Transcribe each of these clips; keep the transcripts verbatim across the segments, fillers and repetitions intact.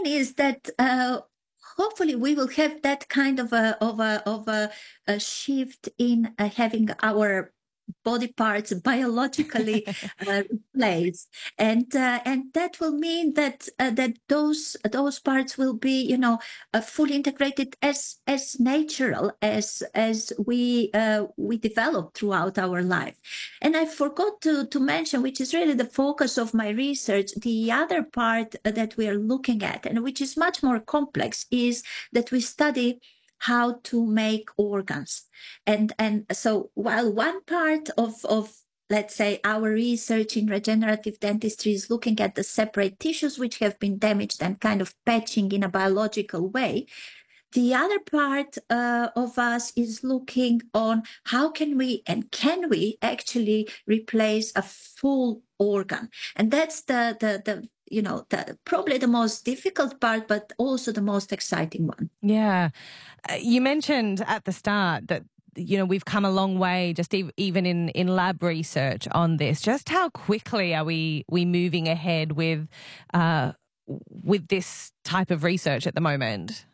plan is that uh, hopefully we will have that kind of a of a of a, a shift in uh, having our body parts biologically uh, replaced, and uh, and that will mean that uh, that those those parts will be, you know, uh, fully integrated as as natural as as we uh, we develop throughout our life. And I forgot to to mention, which is really the focus of my research, the other part uh, that we are looking at, and which is much more complex, is that we study how to make organs. And and so while one part of, of let's say our research in regenerative dentistry is looking at the separate tissues which have been damaged and kind of patching in a biological way, the other part uh, of us is looking on how can we and can we actually replace a full organ. And that's the the the you know, the, probably the most difficult part, but also the most exciting one. Yeah. Uh, you mentioned at the start that, you know, we've come a long way just e- even in, in lab research on this. Just how quickly are we we moving ahead with uh, with this type of research at the moment?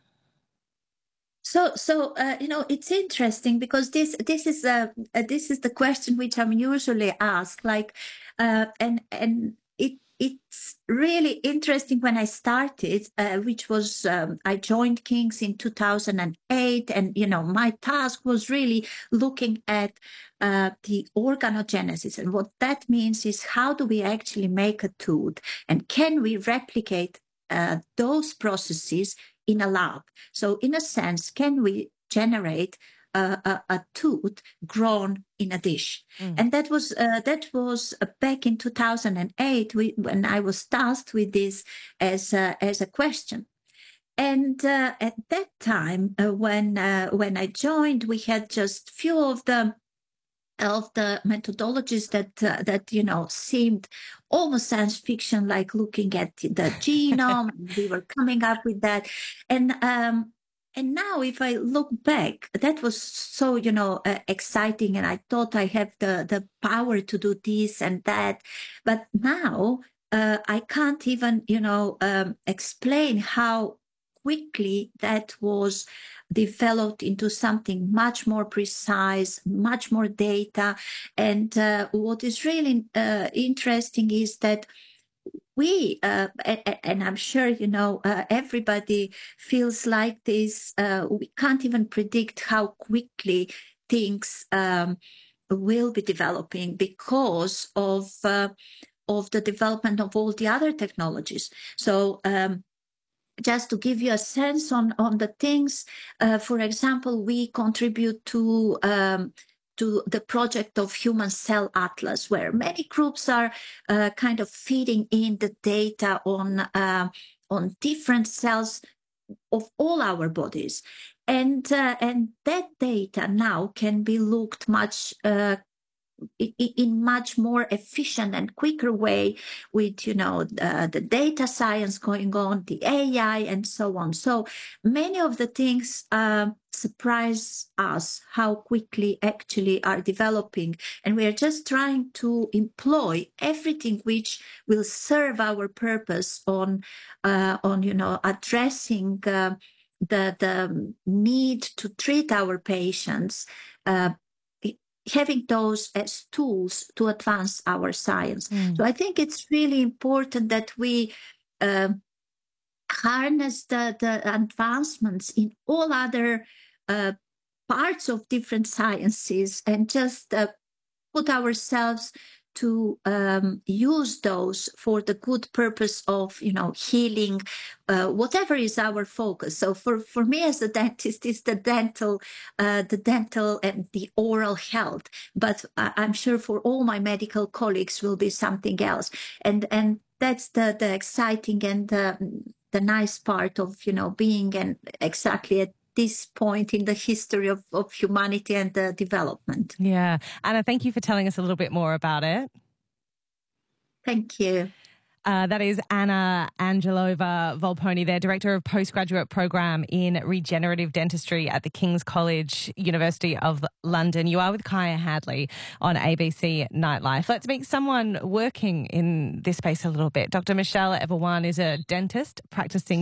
So, so uh, you know, it's interesting because this this is uh, uh, this is the question which I'm usually asked. Like, uh, and and it it's really interesting when I started, uh, which was um, I joined King's in two thousand eight, and you know, my task was really looking at uh, the organogenesis, and what that means is how do we actually make a tooth, and can we replicate uh, those processes in a lab? So in a sense, can we generate a, a, a tooth grown in a dish? Mm. And that was uh, that was uh, back in two thousand eight we, when I was tasked with this as a, as a question. And uh, at that time, uh, when uh, when I joined, we had just few of the of the methodologies that uh, that you know seemed almost science fiction, like looking at the genome. We were coming up with that, and um, and now if I look back, that was so you know uh, exciting, and I thought I have the the power to do this and that, but now uh, I can't even you know um, explain how quickly that was developed into something much more precise, much more data. And uh, what is really uh, interesting is that we, uh, and, and I'm sure, you know, uh, everybody feels like this, uh, we can't even predict how quickly things um, will be developing because of, uh, of the development of all the other technologies. So, um, just to give you a sense on, on the things, uh, for example, we contribute to um, to the project of Human Cell Atlas, where many groups are uh, kind of feeding in the data on uh, on different cells of all our bodies, and uh, and that data now can be looked much. Uh, in much more efficient and quicker way with, you know, uh, the data science going on, the A I and so on. So many of the things uh, surprise us how quickly actually are developing. And we are just trying to employ everything which will serve our purpose on, uh, on you know, addressing uh, the, the need to treat our patients, uh, having those as tools to advance our science. Mm. So I think it's really important that we uh, harness the, the advancements in all other uh, parts of different sciences and just uh, put ourselves to um, use those for the good purpose of, you know, healing, uh, whatever is our focus. So for, for me as a dentist, it's the dental, uh, the dental and the oral health. But I, I'm sure for all my medical colleagues will be something else. And, and that's the, the exciting and the, the nice part of, you know, being and exactly at this point in the history of, of humanity and the development. Yeah. Anna, thank you for telling us a little bit more about it. Thank you. Uh, that is Anna Angelova Volponi, their Director of Postgraduate Program in Regenerative Dentistry at the King's College, University of London. You are with Kaya Hadley on A B C Nightlife. Let's meet someone working in this space a little bit. Doctor Michelle Everwan is a dentist practicing